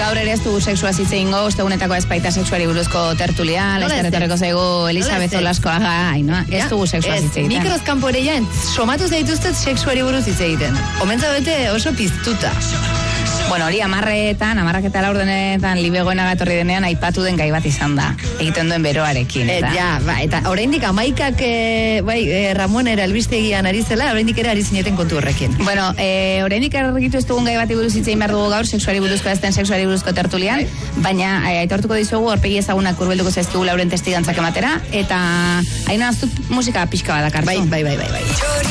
Gaur ere ez dugu sexua zitzeingo, ostegunetako ezpaita sexuari buruzko tertulia, laizter etorreko zaigu Elizabeth Olaskoaga, ez dugu sexua zitzeiten. Mikroz kanporeian, somatu zaituztet sexuari buruz zitzeiten. Omentza bete oso piztuta. Bueno, hori 10:00 libegoena gatorri denean aipatu den gai bat izan da. Egiten duen beroarekin. Eta oraindik 11:00 Ramon era albistegian ari zela, oraindik ere ari zineten kontu horrekin. Bueno, oraindik argitu ez dugun gai bati buruz hitz egin behar dugu gaur, sexuari buruzko sexuari buruzko tertulian, baina aitortuko dizugu aurpegi ezagunak hurbilduko zaizkigu Lauren testigantzak ematera, eta hain aztu musika pixka bat dakarzu. Bai.